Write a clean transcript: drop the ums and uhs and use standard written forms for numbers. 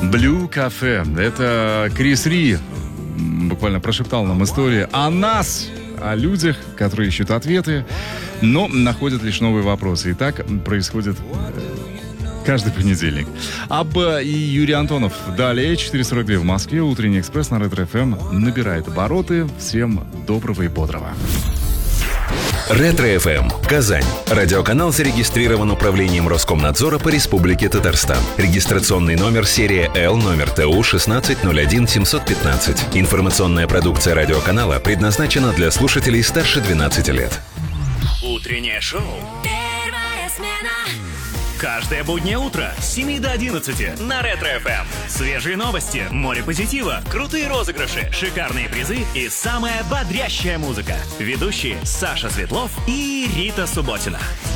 Blue Cafe. Это Крис Ри буквально прошептал нам истории о нас, о людях, которые ищут ответы, но находят лишь новые вопросы. И так происходит каждый понедельник. Абба и Юрий Антонов. Далее 4:42 в Москве. Утренний экспресс на Ретро-ФМ набирает обороты. Всем доброго и бодрого. Ретро-ФМ. Казань. Радиоканал зарегистрирован Управлением Роскомнадзора по Республике Татарстан. Регистрационный номер серия Л, номер ТУ 1601715. Информационная продукция радиоканала предназначена для слушателей старше 12 лет. Утреннее шоу. Первая смена. Каждое буднее утро с 7 до 11 на Ретро-ФМ. Свежие новости, море позитива, крутые розыгрыши, шикарные призы и самая бодрящая музыка. Ведущие Саша Светлов и Рита Субботина.